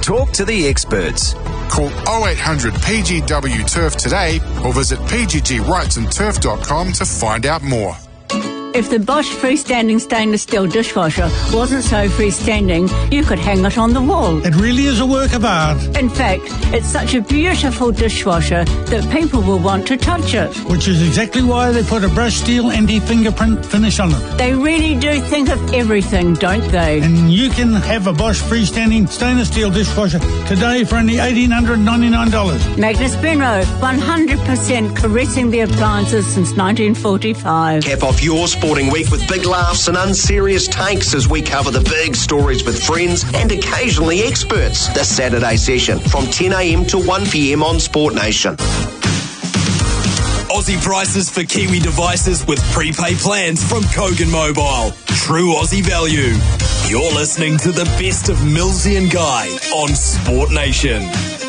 Talk to the experts. Call 0800 PGW Turf today or visit pggwrightsandturf.com to find out more. If the Bosch freestanding stainless steel dishwasher wasn't so freestanding, you could hang it on the wall. It really is a work of art. In fact, it's such a beautiful dishwasher that people will want to touch it. Which is exactly why they put a brushed steel anti-fingerprint finish on it. They really do think of everything, don't they? And you can have a Bosch freestanding stainless steel dishwasher today for only $1,899. Magnus Benro, 100% caressing the appliances since 1945. Cap off your sporting week with big laughs and unserious takes as we cover the big stories with friends and occasionally experts. This Saturday session from 10 a.m. to 1 p.m. on Sport Nation. Aussie prices for Kiwi devices with prepaid plans from Kogan Mobile. True Aussie value. You're listening to the best of Millsy and Guy on Sport Nation.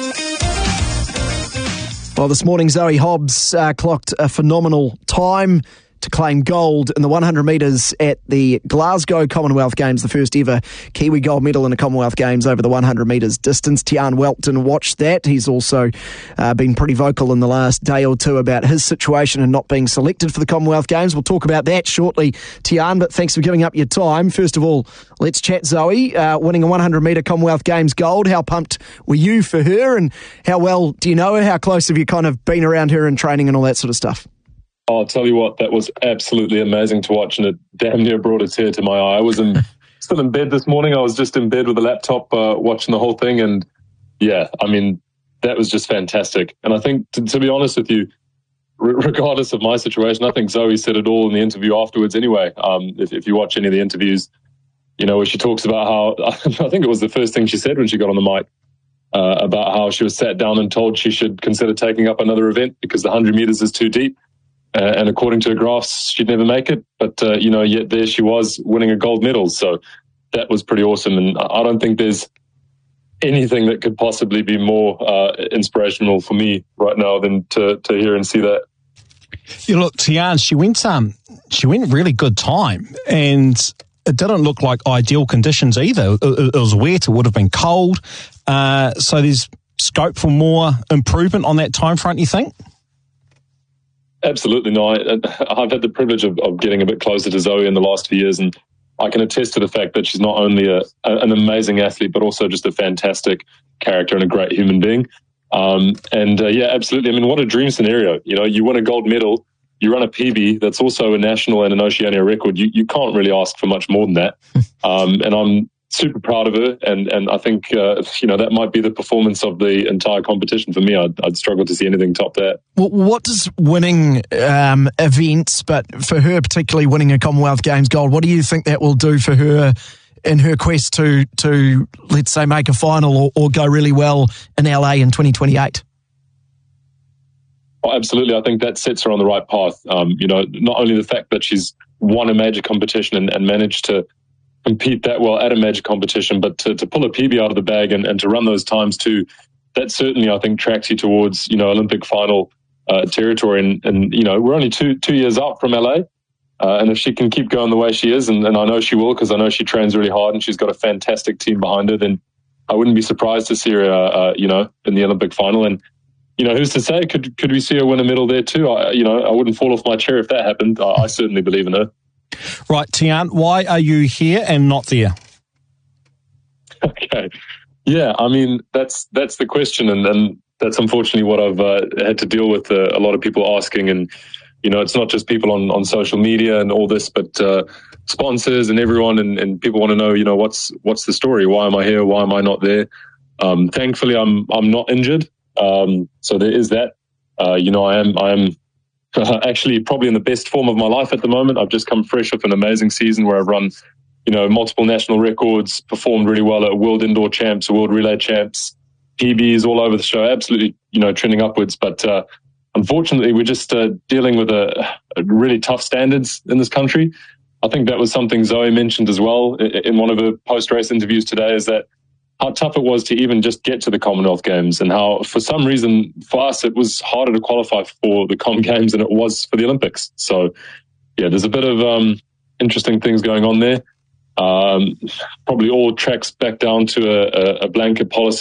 Well, this morning Zoe Hobbs clocked a phenomenal time to claim gold in the 100 metres at the Glasgow Commonwealth Games, the first ever Kiwi gold medal in the Commonwealth Games over the 100 metres distance. Tiaan Welton watched that. He's also been pretty vocal in the last day or two about his situation and not being selected for the Commonwealth Games. We'll talk about that shortly, Tiaan, but thanks for giving up your time. First of all, let's chat Zoe, winning a 100 metre Commonwealth Games gold. How pumped were you for her, and how well do you know her? How close have you kind of been around her in training and all that sort of stuff? I'll tell you what, that was absolutely amazing to watch, and it damn near brought a tear to my eye. I was still in bed this morning. I was just in bed with a laptop watching the whole thing, and yeah, I mean, that was just fantastic. And I think, to be honest with you, regardless of my situation, I think Zoe said it all in the interview afterwards anyway. If you watch any of the interviews, you know, where she talks about how, I think it was the first thing she said when she got on the mic, about how she was sat down and told she should consider taking up another event because the 100 metres is too deep. And according to her graphs, she'd never make it. But, yet there she was winning a gold medal. So that was pretty awesome. And I don't think there's anything that could possibly be more inspirational for me right now than to hear and see that. You look, Tiaan, she went really good time. And it didn't look like ideal conditions either. It was wet. It would have been cold. So there's scope for more improvement on that time front, you think? Absolutely. No, I've had the privilege of getting a bit closer to Zoe in the last few years, and I can attest to the fact that she's not only an amazing athlete, but also just a fantastic character and a great human being. Absolutely. I mean, what a dream scenario. You know, you win a gold medal, you run a PB that's also a national and an Oceania record. You can't really ask for much more than that. And I'm super proud of her, and I think that might be the performance of the entire competition for me. I'd struggle to see anything top that. What does winning events, but for her particularly winning a Commonwealth Games gold, what do you think that will do for her in her quest to let's say make a final or go really well in LA in 2028? Oh, absolutely. I think that sets her on the right path. Not only the fact that she's won a major competition and managed to compete that well at a major competition, but to pull a PB out of the bag and to run those times too, that certainly, I think, tracks you towards, Olympic final territory. And we're only two years out from LA. And if she can keep going the way she is, and I know she will, because I know she trains really hard and she's got a fantastic team behind her, then I wouldn't be surprised to see her, in the Olympic final. And, who's to say, could we see her win a medal there too? I wouldn't fall off my chair if that happened. I certainly believe in her. Right, Tiaan, why are you here and not there? Okay. Yeah, I mean, that's the question, and that's unfortunately what I've had to deal with, a lot of people asking. And, it's not just people on social media and all this, but sponsors and everyone, and people want to know, what's the story? Why am I here? Why am I not there? Thankfully, I'm not injured. So there is that. I am actually probably in the best form of my life at the moment. I've just come fresh off an amazing season where I've run, multiple national records, performed really well at World Indoor Champs, World Relay Champs, PBs all over the show, absolutely, trending upwards. But unfortunately, we're just dealing with a really tough standards in this country. I think that was something Zoe mentioned as well in one of her post-race interviews today, is that how tough it was to even just get to the Commonwealth Games, and how for some reason for us it was harder to qualify for the Com Games than it was for the Olympics. So yeah, there's a bit of interesting things going on there. Probably all tracks back down to a blanket policy